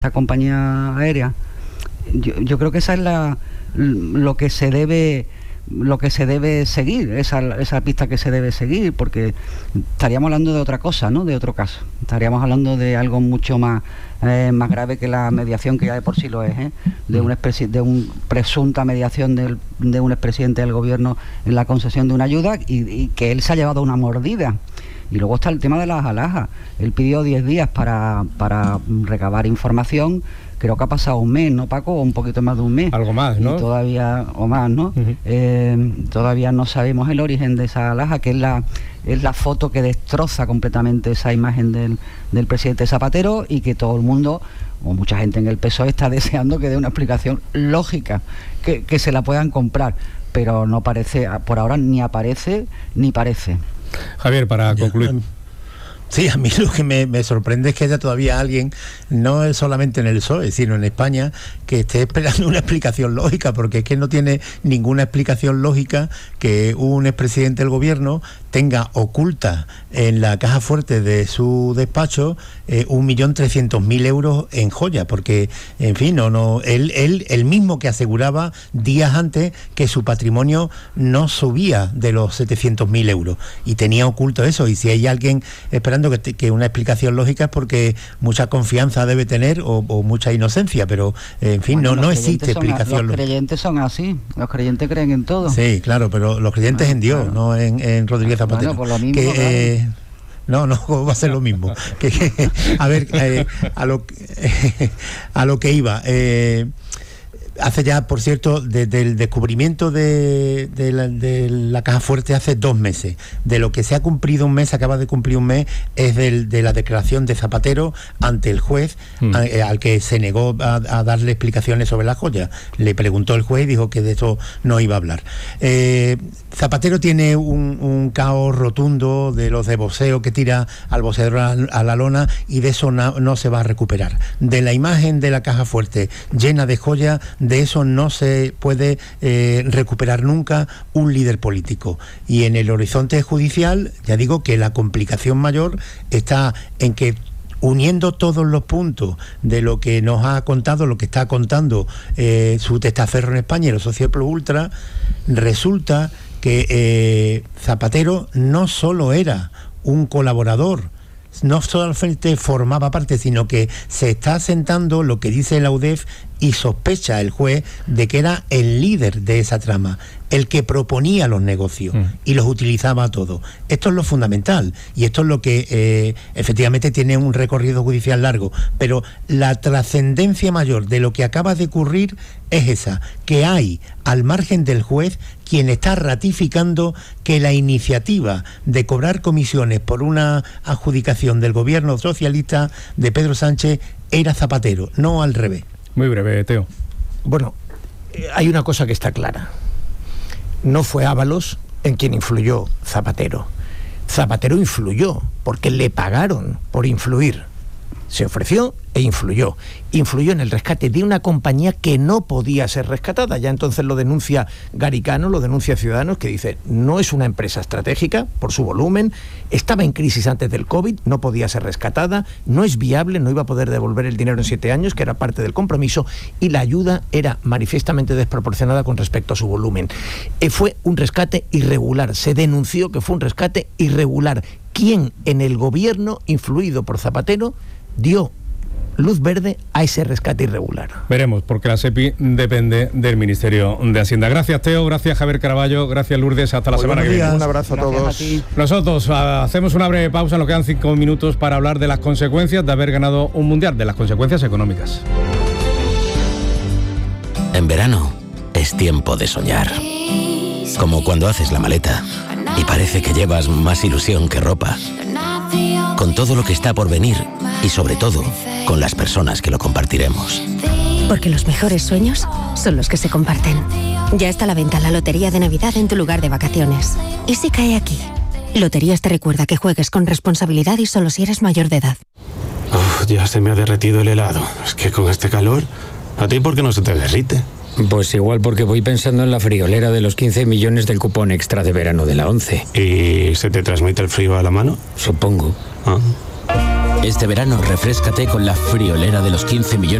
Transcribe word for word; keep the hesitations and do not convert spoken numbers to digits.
esta compañía aérea. Yo, yo creo que esa es la lo que se debe lo que se debe seguir, esa, esa pista que se debe seguir, porque estaríamos hablando de otra cosa, ¿no? De otro caso. Estaríamos hablando de algo mucho más eh, más grave que la mediación, que ya de por sí lo es, ¿eh? de una especie de un presunta mediación del, de un expresidente del gobierno en la concesión de una ayuda y, y que él se ha llevado una mordida. Y luego está el tema de las alhajas. Él pidió diez días para, para recabar información. Creo que ha pasado un mes, ¿no, Paco? O un poquito más de un mes. Algo más, ¿no? Y todavía, o más, ¿no? Uh-huh. eh, todavía no sabemos el origen de esa alhaja, que es la, es la foto que destroza completamente esa imagen del, del presidente Zapatero, y que todo el mundo, o mucha gente en el P S O E, está deseando que dé una explicación lógica, que, que se la puedan comprar. Pero no parece, por ahora ni aparece ni parece. Javier, para concluir. Sí, a mí lo que me, me sorprende es que haya todavía alguien, no solamente en el P S O E, sino en España, que esté esperando una explicación lógica, porque es que no tiene ninguna explicación lógica que un expresidente del gobierno tenga oculta en la caja fuerte de su despacho eh, un millón trescientos mil euros en joya, porque, en fin, no, no, él, él, él mismo que aseguraba días antes que su patrimonio no subía de los setecientos mil euros, y tenía oculto eso. Y si hay alguien esperando que, te, que una explicación lógica, es porque mucha confianza debe tener, o, o mucha inocencia, pero eh, en fin, bueno, no, no existe explicación. Los creyentes son así, los creyentes creen en todo. Sí, claro, pero los creyentes bueno, en Dios, claro. no en, en Rodríguez Zapatero. Bueno, por lo mismo, que, claro. eh, no, no, va a ser lo mismo. que, que, a ver, eh, a, lo, eh, a lo que iba. Eh, Hace ya, por cierto, desde el descubrimiento de, de, la, de la caja fuerte hace dos meses. De lo que se ha cumplido un mes, acaba de cumplir un mes, es del, de la declaración de Zapatero ante el juez, mm. a, al que se negó a, a darle explicaciones sobre la joya. Le preguntó el juez y dijo que de eso no iba a hablar. Eh, Zapatero tiene un, un caos rotundo de los de boxeo que tira al boxeador a, a la lona, y de eso no, no se va a recuperar. De la imagen de la caja fuerte llena de joyas, de eso no se puede eh, recuperar nunca un líder político. Y en el horizonte judicial, ya digo que la complicación mayor está en que, uniendo todos los puntos de lo que nos ha contado, lo que está contando eh, su testaferro en España y los socios plus ultra, resulta que eh, Zapatero no solo era un colaborador, no solamente formaba parte, sino que se está asentando lo que dice la U D E F, y sospecha el juez de que era el líder de esa trama, el que proponía los negocios mm. y los utilizaba todos. Esto es lo fundamental, y esto es lo que eh, efectivamente tiene un recorrido judicial largo, pero la trascendencia mayor de lo que acaba de ocurrir es esa, que hay, al margen del juez, quien está ratificando que la iniciativa de cobrar comisiones por una adjudicación del gobierno socialista de Pedro Sánchez era Zapatero, no al revés. Muy breve, Teo. Bueno, hay una cosa que está clara. No fue Ábalos en quien influyó Zapatero. Zapatero influyó porque le pagaron por influir. Se ofreció e influyó. Influyó en el rescate de una compañía que no podía ser rescatada. Ya entonces lo denuncia Garicano, lo denuncia Ciudadanos, que dice, no es una empresa estratégica por su volumen, estaba en crisis antes del COVID, no podía ser rescatada, no es viable, no iba a poder devolver el dinero en siete años, que era parte del compromiso, y la ayuda era manifiestamente desproporcionada con respecto a su volumen. Eh, fue un rescate irregular, se denunció que fue un rescate irregular. ¿Quién en el gobierno, influido por Zapatero, dio luz verde a ese rescate irregular? Veremos, porque la SEPI depende del Ministerio de Hacienda. Gracias, Teo, gracias, Javier Caraballo, gracias, Lourdes, hasta la Muy semana que viene. Un abrazo a todos. A Nosotros uh, hacemos una breve pausa, nos quedan cinco minutos para hablar de las consecuencias de haber ganado un mundial, de las consecuencias económicas. En verano es tiempo de soñar. Como cuando haces la maleta y parece que llevas más ilusión que ropa. Con todo lo que está por venir y sobre todo con las personas que lo compartiremos. Porque los mejores sueños son los que se comparten. Ya está a la venta la Lotería de Navidad en tu lugar de vacaciones. ¿Y si cae aquí? Loterías te recuerda que juegues con responsabilidad y solo si eres mayor de edad. Uf, ya se me ha derretido el helado. Es que con este calor, ¿a ti por qué no se te derrite? Pues igual porque voy pensando en la friolera de los quince millones del cupón extra de verano de la ONCE. ¿Y se te transmite el frío a la mano? Supongo. Ah. Este verano refréscate con la friolera de los quince millones